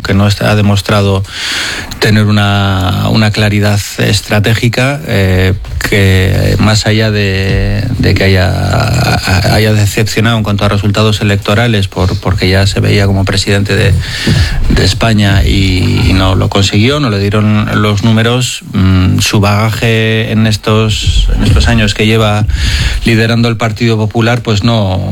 ha demostrado tener una claridad estratégica que más allá de que haya decepcionado en cuanto a resultados electorales porque ya se veía como presidente de España y no lo consiguió, no le dieron los números. Su bagaje en estos años que lleva liderando el Partido Popular pues no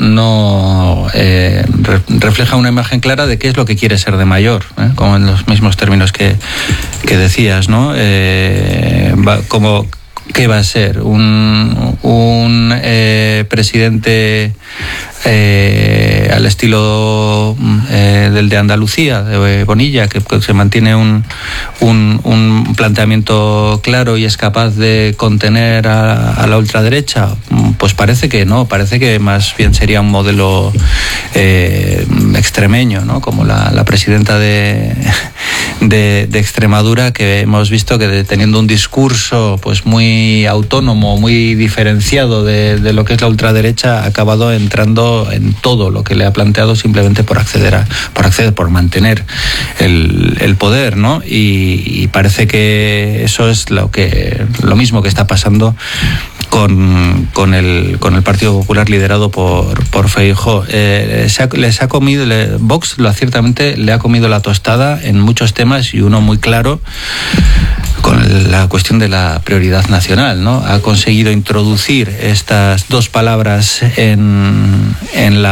refleja una imagen clara de qué es lo que quiere ser de mayor, como en los mismos términos que decías, ¿no? ¿Qué va a ser? Un presidente al estilo del de Andalucía, de Bonilla, que se mantiene un planteamiento claro y es capaz de contener a la ultraderecha. Pues parece que no, parece que más bien sería un modelo extremeño, ¿no? Como la presidenta de Extremadura, que hemos visto que teniendo un discurso pues muy autónomo, muy diferenciado de lo que es la ultraderecha, ha acabado entrando en todo lo que le ha planteado simplemente por mantener el poder, ¿no? Y parece que eso es lo mismo que está pasando con el Partido Popular liderado por Feijóo. Vox ciertamente le ha comido la tostada en muchos temas, y uno muy claro con la cuestión de la prioridad nacional, ¿no? Ha conseguido introducir estas dos palabras en el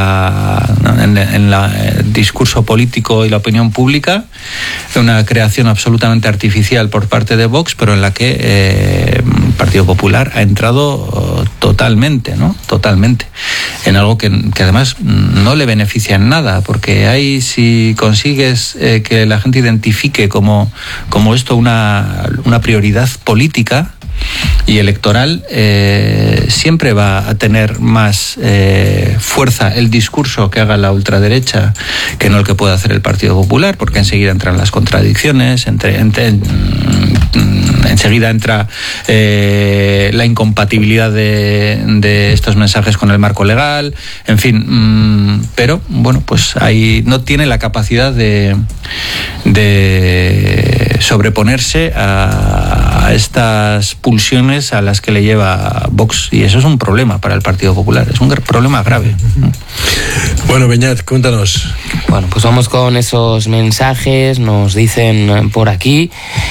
discurso político y la opinión pública, una creación absolutamente artificial por parte de Vox, pero en la que el Partido Popular ha entrado totalmente, ¿no? Totalmente. En algo que además no le beneficia en nada, porque si consigues que la gente identifique como esto una prioridad política y electoral, siempre va a tener más fuerza el discurso que haga la ultraderecha que no el que pueda hacer el Partido Popular, porque enseguida entran las contradicciones, enseguida entra la incompatibilidad de estos mensajes con el marco legal, en fin, pero bueno, pues ahí no tiene la capacidad de sobreponerse a estas pulsiones a las que le lleva Vox, y eso es un problema para el Partido Popular, es un problema grave. Bueno, Beñat, cuéntanos. Bueno, pues vamos con esos mensajes. Nos dicen por aquí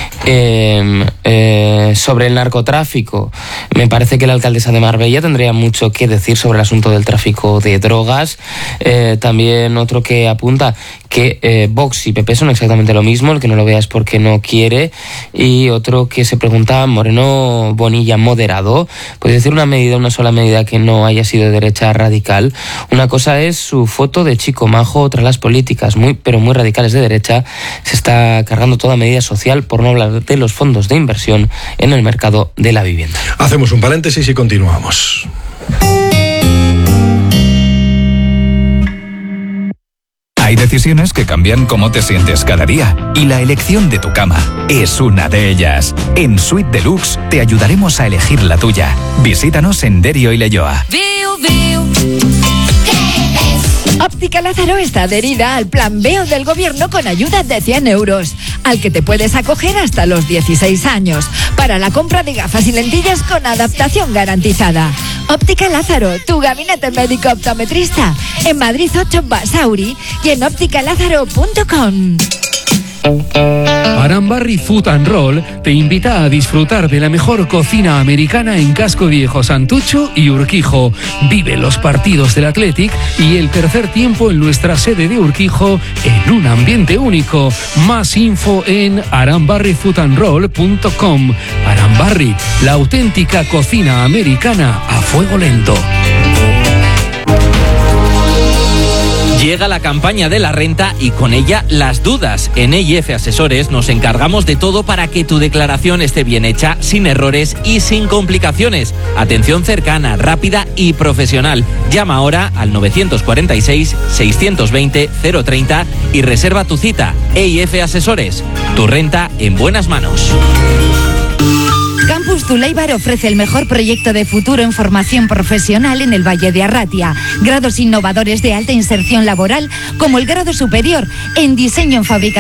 sobre el narcotráfico. Me parece que la alcaldesa de Marbella tendría mucho que decir sobre el asunto del tráfico de drogas. También otro que apunta que Vox y PP son exactamente lo mismo, el que no lo vea es porque no quiere. Y otro que se pregunta, Moreno Bonilla moderado, ¿puede decir una sola medida que no haya sido de derecha radical? Una cosa es su foto de chico majo, otra las políticas pero muy radicales de derecha. Se está cargando toda medida social, por no hablar de los fondos de inversión en el mercado de la vivienda. Hacemos un paréntesis y continuamos. Hay decisiones que cambian cómo te sientes cada día, y la elección de tu cama es una de ellas. En Suite Deluxe te ayudaremos a elegir la tuya. Visítanos en Derio y Leioa. Óptica Lázaro está adherida al Plan B del Gobierno con ayuda de 100 euros, al que te puedes acoger hasta los 16 años, para la compra de gafas y lentillas con adaptación garantizada. Óptica Lázaro, tu gabinete médico optometrista, en Madrid 8 Basauri y en ópticalázaro.com. Arambarri Food and Roll te invita a disfrutar de la mejor cocina americana en Casco Viejo, Santucho y Urquijo. Vive los partidos del Athletic y el tercer tiempo en nuestra sede de Urquijo en un ambiente único. Más info en arambarrifoodandroll.com. Arambarri, la auténtica cocina americana a fuego lento. Llega la campaña de la renta y con ella las dudas. En EIF Asesores nos encargamos de todo para que tu declaración esté bien hecha, sin errores y sin complicaciones. Atención cercana, rápida y profesional. Llama ahora al 946-620-030 y reserva tu cita. EIF Asesores, tu renta en buenas manos. Campus Tuleibar ofrece el mejor proyecto de futuro en formación profesional en el Valle de Arratia. Grados innovadores de alta inserción laboral, como el grado superior en diseño en fabricación